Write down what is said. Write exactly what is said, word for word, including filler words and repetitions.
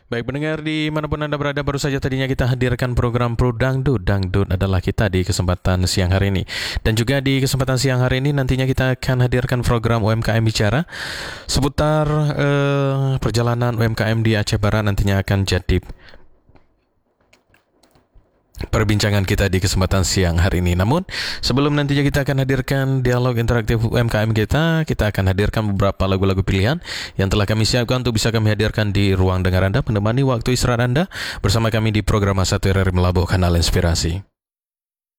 Baik pendengar dimanapun Anda berada, baru saja tadinya kita hadirkan program Pro Dangdut. Dangdut adalah kita di kesempatan siang hari ini. Dan juga di kesempatan siang hari ini nantinya kita akan hadirkan program U M K M Bicara seputar eh, perjalanan U M K M di Aceh Barat nantinya akan jadi perbincangan kita di kesempatan siang hari ini. Namun sebelum nantinya kita akan hadirkan dialog interaktif U M K M kita, kita akan hadirkan beberapa lagu-lagu pilihan yang telah kami siapkan untuk bisa kami hadirkan di ruang dengar Anda, menemani waktu istirahat Anda bersama kami di program Satu R R Melabuh Kanal Inspirasi.